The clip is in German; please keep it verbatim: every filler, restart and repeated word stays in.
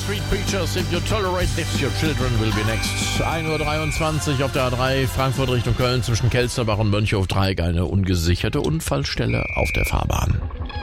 Street Preachers, if you tolerate this, your children will be next. ein Uhr dreiundzwanzig auf der A drei, Frankfurt Richtung Köln zwischen Kelsterbach und Mönchhof-Dreieck, eine ungesicherte Unfallstelle auf der Fahrbahn.